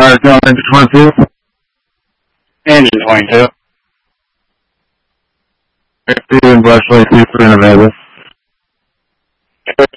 going into 22. Engine 22. 50 in Bletchley, 23 in Vegas.